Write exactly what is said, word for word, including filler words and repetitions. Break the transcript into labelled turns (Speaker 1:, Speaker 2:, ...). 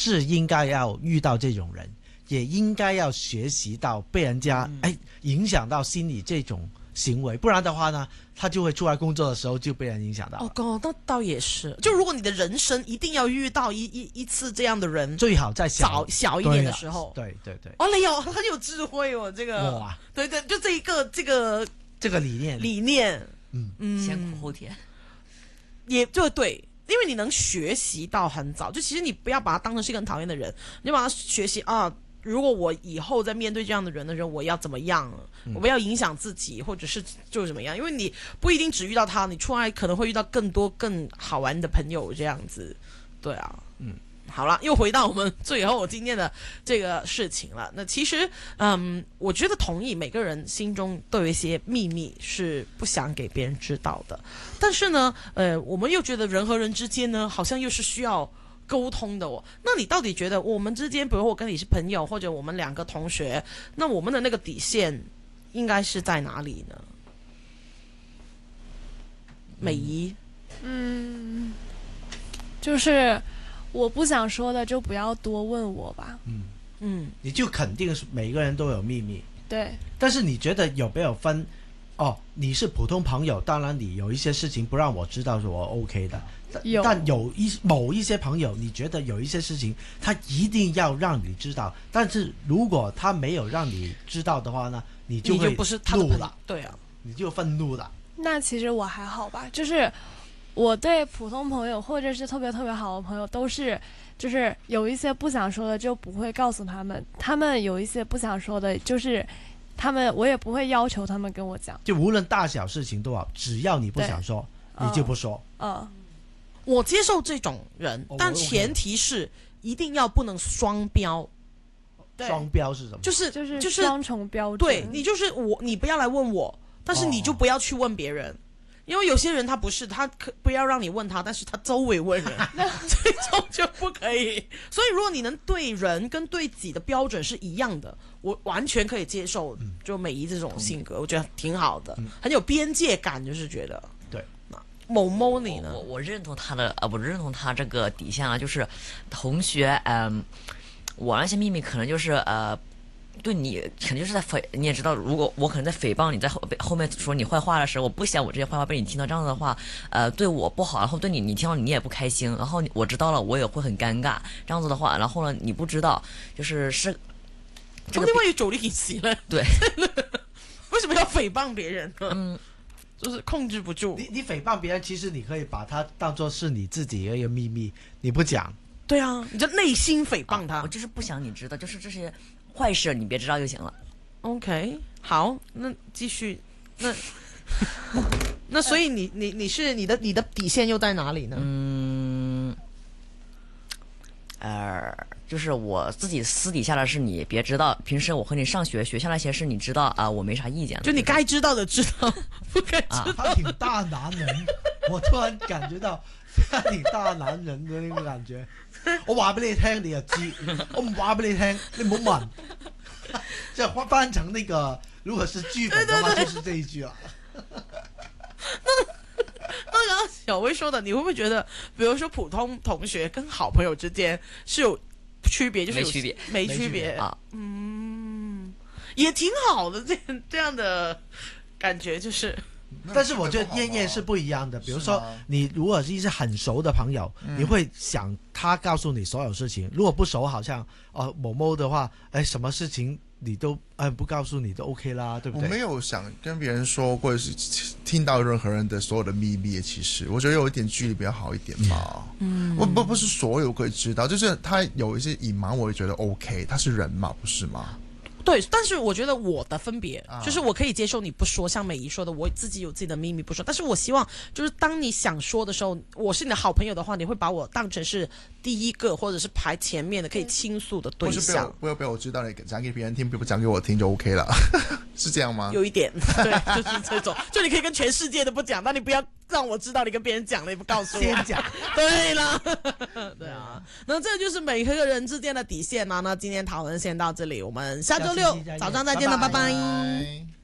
Speaker 1: 是应该要遇到这种人，也应该要学习到被人家、嗯、哎影响到心理这种行为，不然的话呢，他就会出来工作的时候就被人影响到了。
Speaker 2: 哦，那倒也是。就如果你的人生一定要遇到一一一次这样的人，
Speaker 1: 最好在小
Speaker 2: 小一点的时候。
Speaker 1: 对对 对, 对。
Speaker 2: 哦，你有很有智慧哦，这个。
Speaker 1: 哇。
Speaker 2: 对对，就这一个这个
Speaker 1: 这个理念
Speaker 2: 理念，
Speaker 1: 嗯
Speaker 2: 嗯，
Speaker 3: 先苦后甜，
Speaker 2: 也就对。因为你能学习到很早，就其实你不要把他当成是一个很讨厌的人，你把他学习啊。如果我以后在面对这样的人的时候，我要怎么样？嗯、我不要影响自己，或者是就怎么样？因为你不一定只遇到他，你出来可能会遇到更多更好玩的朋友，这样子。对啊，
Speaker 1: 嗯，
Speaker 2: 好了，又回到我们最后今天的这个事情了。那其实，嗯，我觉得同意，每个人心中都有一些秘密是不想给别人知道的。但是呢，呃，我们又觉得人和人之间呢，好像又是需要沟通的哦。那你到底觉得我们之间，比如我跟你是朋友，或者我们两个同学，那我们的那个底线应该是在哪里呢？美仪，
Speaker 4: 嗯，就是我不想说的就不要多问我吧。
Speaker 1: 嗯
Speaker 2: 嗯，
Speaker 1: 你就肯定是每个人都有秘密。
Speaker 4: 对。
Speaker 1: 但是你觉得有没有分？哦，你是普通朋友，当然你有一些事情不让我知道是我 OK 的。
Speaker 4: 有，
Speaker 1: 但有一某一些朋友，你觉得有一些事情他一定要让你知道，但是如果他没有让你知道的话呢，你就会
Speaker 2: 不是他的
Speaker 1: 怒了。
Speaker 2: 对啊，
Speaker 1: 你就愤怒了。
Speaker 4: 那其实我还好吧，就是我对普通朋友或者是特别特别好的朋友都是，就是有一些不想说的就不会告诉他们，他们有一些不想说的，就是他们我也不会要求他们跟我讲，
Speaker 1: 就无论大小事情都好，只要你不想说，你就不说。
Speaker 4: 嗯。嗯，
Speaker 2: 我接受这种人，
Speaker 1: 哦、
Speaker 2: 但前提是一定要不能双标。
Speaker 1: 双标是什么？
Speaker 2: 就是
Speaker 4: 就是
Speaker 2: 就是
Speaker 4: 双重标准。
Speaker 2: 对，你就是我，你不要来问我，但是你就不要去问别人。哦，因为有些人他不是，他可不要让你问他，但是他周围问人，这种就不可以。所以如果你能对人跟对己的标准是一样的，我完全可以接受。就美仪这种性格，嗯、我觉得挺好的，嗯、很有边界感，就是觉得。
Speaker 1: 对。
Speaker 2: 某某你呢？
Speaker 3: 我我认同他的呃，我认同他这个底线啊，就是同学，嗯、呃，我那些秘密可能就是呃。对你肯定是在诽，你也知道，如果我可能在诽谤你，在后后面说你坏话的时候，我不想我这些坏话被你听到，这样子的话，呃，对我不好，然后对你，你听到你也不开心，然后我知道了，我也会很尴尬，这样子的话，然后呢，你不知道，就是是，
Speaker 2: 这个另外一种意思了，
Speaker 3: 对，
Speaker 2: 为什么要诽谤别人呢？
Speaker 3: 嗯，
Speaker 2: 就是控制不住。
Speaker 1: 你你诽谤别人，其实你可以把它当作是你自己的一个秘密，你不讲。
Speaker 2: 对啊，你就内心诽谤他、
Speaker 3: 啊，我就是不想你知道，就是这些坏事你别知道就行了。
Speaker 2: OK， 好，那继续，那那所以你你你是你的你的底线又在哪里呢？
Speaker 3: 嗯，呃，就是我自己私底下的事你别知道，平时我和你上学学校那些事你知道啊，我没啥意见。
Speaker 2: 就你该知道的知道，不该知道、啊。
Speaker 1: 他挺大男人，我突然感觉到他挺大男人的那个感觉。我話俾你聽，你就知；我唔話俾你聽，你唔好問。即係翻成那個，如果是劇本的話，就是這一句啦。
Speaker 2: 那那剛剛小薇說的，你會不會覺得，比如說普通同學跟好朋友之間是有區別？就是有
Speaker 3: 沒區別，
Speaker 2: 沒區別啊。嗯，也挺好的，這這樣的感覺就是。
Speaker 1: 但是我覺得燕燕是不一樣的，比如說你如果是一些很熟的朋友，你會想他告訴你所有事情。如果不熟，好像哦某某的話，哎，什麼事情你都哎不告訴你都 OK 啦，對不對？
Speaker 5: 我沒有想跟別人說，或者是聽到任何人的所有的秘密。其實我覺得有一點距離比較好一點吧。嗯，不不不是所有可以知道，就是他有一些隱瞞，我會覺得 OK，他是人嘛，不是嗎？
Speaker 2: 對，但是我覺得我的分別、啊、就是我可以接受你不說，像美儀說的，我自己有自己的秘密不說，但是我希望就是當你想說的時候，我是你的好朋友的話，你會把我當成是第一個或者是排前面的可以傾訴的對象。
Speaker 5: 不要不要我知道你講給別人聽，不講給我聽就 OK 了。是這樣嗎？
Speaker 2: 有一點，對，就是這種，就你可以跟全世界的不講，但你不要讓我知道你跟別人講了，你不告訴我。
Speaker 1: 先講。
Speaker 2: 對啦，對啊，那這就是每個人之間的底線啊。那今天討論先到這裡，我們下周六早上再見了，拜拜。拜拜。